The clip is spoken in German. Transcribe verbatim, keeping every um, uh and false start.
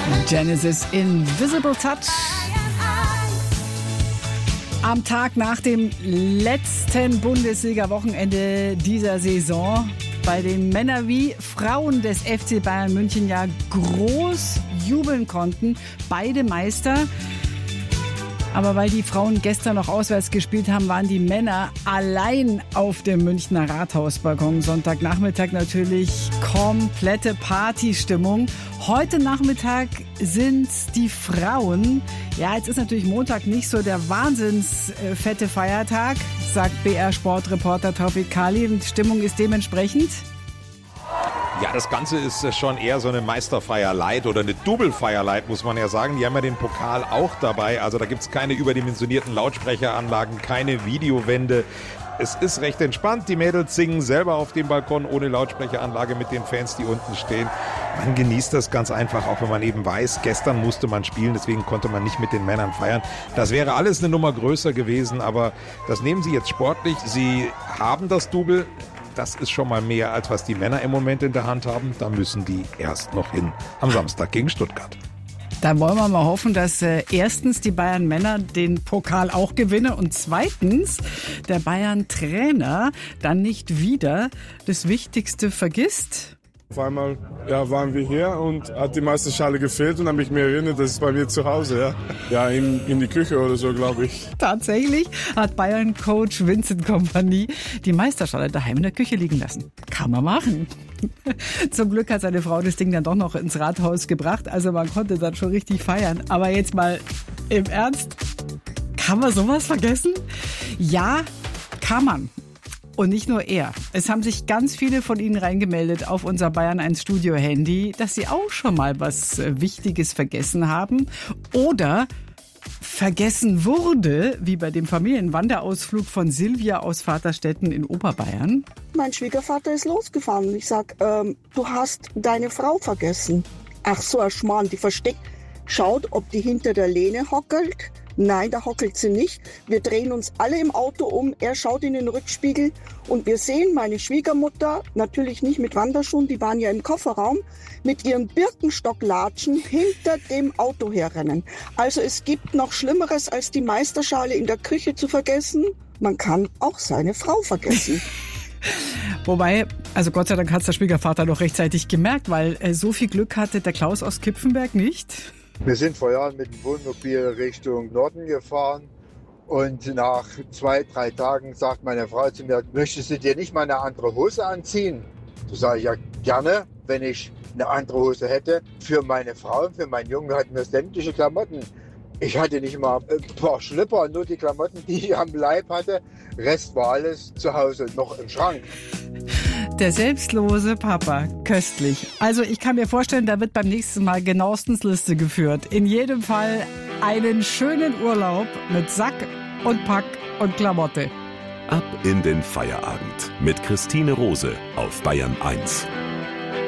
Genesis Invisible Touch. Am Tag nach dem letzten Bundesliga-Wochenende dieser Saison bei den Männern wie Frauen des F C Bayern München ja groß jubeln konnten. Beide Meister. Aber weil die Frauen gestern noch auswärts gespielt haben, waren die Männer allein auf dem Münchner Rathausbalkon. Sonntagnachmittag natürlich komplette Partystimmung. Heute Nachmittag sind die Frauen. Ja, jetzt ist natürlich Montag nicht so der wahnsinns äh, fette Feiertag, sagt B R-Sportreporter Taufik Kali. Und die Stimmung ist dementsprechend? Ja, das Ganze ist schon eher so eine Meisterfeier Light oder eine Double-Feier Light, muss man ja sagen. Die haben ja den Pokal auch dabei. Also da gibt es keine überdimensionierten Lautsprecheranlagen, keine Videowände. Es ist recht entspannt. Die Mädels singen selber auf dem Balkon ohne Lautsprecheranlage mit den Fans, die unten stehen. Man genießt das ganz einfach, auch wenn man eben weiß, gestern musste man spielen, deswegen konnte man nicht mit den Männern feiern. Das wäre alles eine Nummer größer gewesen, aber das nehmen sie jetzt sportlich. Sie haben das Double. Das ist schon mal mehr, als was die Männer im Moment in der Hand haben. Da müssen die erst noch hin am Samstag gegen Stuttgart. Da wollen wir mal hoffen, dass äh, erstens die Bayern-Männer den Pokal auch gewinnen und zweitens der Bayern-Trainer dann nicht wieder das Wichtigste vergisst. Auf einmal ja, waren wir hier und hat die Meisterschale gefehlt und habe ich mir erinnert, das ist bei mir zu Hause. Ja, ja in, in die Küche oder so, glaube ich. Tatsächlich hat Bayern-Coach Vincent Kompany die Meisterschale daheim in der Küche liegen lassen. Kann man machen. Zum Glück hat seine Frau das Ding dann doch noch ins Rathaus gebracht. Also man konnte dann schon richtig feiern. Aber jetzt mal im Ernst, kann man sowas vergessen? Ja, kann man. Und nicht nur er. Es haben sich ganz viele von Ihnen reingemeldet auf unser Bayern eins Studio-Handy, dass sie auch schon mal was Wichtiges vergessen haben oder vergessen wurde, wie bei dem Familienwanderausflug von Silvia aus Vaterstetten in Oberbayern. Mein Schwiegervater ist losgefahren. Ich sag, ähm, du hast deine Frau vergessen. Ach so, ein Schmarrn, die versteckt. Schaut, ob die hinter der Lehne hockelt. Nein, da hockelt sie nicht. Wir drehen uns alle im Auto um. Er schaut in den Rückspiegel und wir sehen meine Schwiegermutter, natürlich nicht mit Wanderschuhen, die waren ja im Kofferraum, mit ihren Birkenstocklatschen hinter dem Auto herrennen. Also es gibt noch Schlimmeres, als die Meisterschale in der Küche zu vergessen. Man kann auch seine Frau vergessen. Wobei, also Gott sei Dank hat es der Schwiegervater noch rechtzeitig gemerkt, weil äh, so viel Glück hatte der Klaus aus Kipfenberg nicht. Wir sind vor Jahren mit dem Wohnmobil Richtung Norden gefahren und nach zwei, drei Tagen sagt meine Frau zu mir, möchtest du dir nicht mal eine andere Hose anziehen? Da sage ich ja gerne, wenn ich eine andere Hose hätte. Für meine Frau und für meinen Jungen hatten wir sämtliche Klamotten. Ich hatte nicht mal ein paar Schlipper, nur die Klamotten, die ich am Leib hatte. Rest war alles zu Hause, noch im Schrank. Der selbstlose Papa, köstlich. Also ich kann mir vorstellen, da wird beim nächsten Mal genauestens Liste geführt. In jedem Fall einen schönen Urlaub mit Sack und Pack und Klamotte. Ab in den Feierabend mit Christine Rose auf Bayern eins.